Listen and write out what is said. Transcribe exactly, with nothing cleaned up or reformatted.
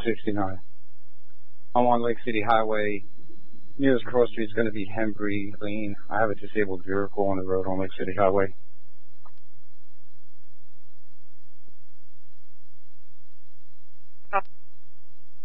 sixty-nine. I'm on Lake City Highway. Nearest cross street is going to be Hembry Lane. I have a disabled vehicle on the road on Lake City Highway.